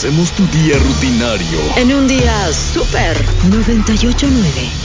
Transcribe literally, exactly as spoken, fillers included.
Hacemos tu día rutinario en un día súper. noventa y ocho nueve